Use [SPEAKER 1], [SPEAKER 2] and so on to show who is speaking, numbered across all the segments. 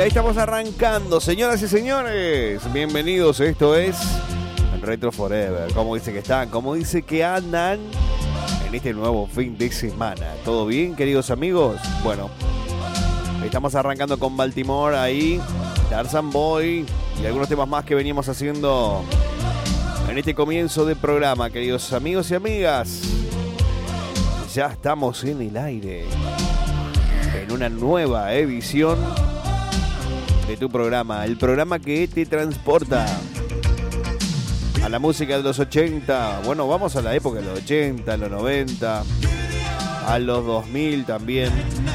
[SPEAKER 1] ahí estamos arrancando, señoras y señores. Bienvenidos, esto es Retro Forever. ¿Cómo dice que están? ¿Cómo dice que andan en este nuevo fin de semana? ¿Todo bien, queridos amigos? Bueno, estamos arrancando con Baltimore ahí, Tarzan Boy y algunos temas más que veníamos haciendo en este comienzo de programa, queridos amigos y amigas. Ya estamos en el aire, en una nueva edición de tu programa, el programa que te transporta a la música de los 80. Bueno, vamos a la época de los 80, los 90, a los 2000 también.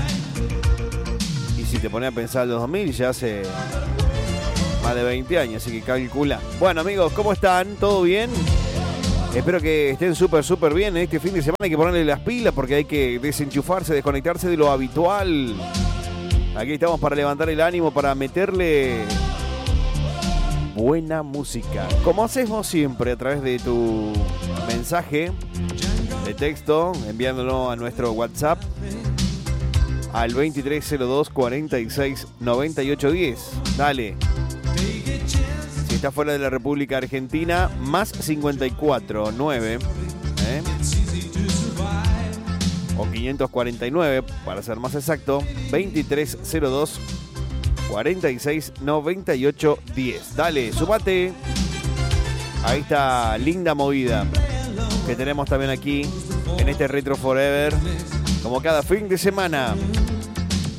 [SPEAKER 1] Y si te pones a pensar los 2000, ya hace más de 20 años, así que calcula. Bueno, amigos, ¿cómo están? ¿Todo bien? Espero que estén súper bien. Este fin de semana hay que ponerle las pilas porque hay que desenchufarse, desconectarse de lo habitual. Aquí estamos para levantar el ánimo, para meterle buena música. Como hacemos siempre a través de tu mensaje de texto, enviándolo a nuestro WhatsApp al 2302 46 98 10. Dale. Si estás fuera de la República Argentina, más 54 9 o 549 para ser más exacto, 2302 46 98 10. Dale, sumate a esta linda movida que tenemos también aquí en este Retro Forever, como cada fin de semana.